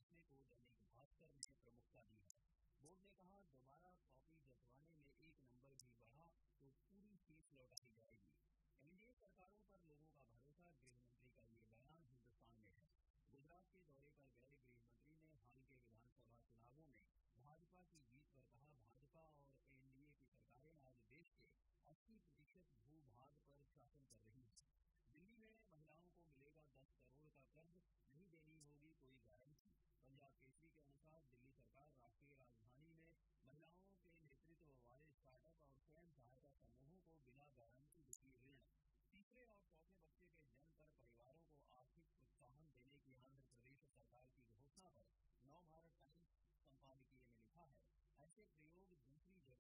फैसले को दैनिक भास्कर ने प्रमुखता दी है। बोर्ड ने कहा, दोबारा कॉपी जंचवाने में एक नंबर भी बढ़ा तो पूरी फीस लौटाई जाएगी। एनडीए सरकारों पर लोगों का भरोसा, गृह मंत्री का ये बयान हिन्दुस्तान में है। गुजरात के दौरे पर गए गृह मंत्री ने हाल के विधानसभा चुनावों में भाजपा की जीत पर कहा, भाजपा और एनडीए की सरकारें आज देश के 80% भू-भाग पर शासन कर रही हैं। दिल्ली में महिलाओं को मिलेगा 10 करोड़ का कर्ज, नहीं देनी होगी कोई गारंटी। पंजाब केसरी के अनुसार दिल्ली सरकार राष्ट्रीय राजधानी में महिलाओं के नेतृत्व वाले स्टार्टअप और स्वयं सहायता समूहों को बिना गारंटी देगी ऋण। तीसरे और चौथे बच्चे के जन्म पर परिवारों को आर्थिक प्रोत्साहन देने की आंध्र प्रदेश सरकार की घोषणा पर नव भारत टाइम्स संपादकीय में लिखा है, ऐसे प्रयोग दूसरी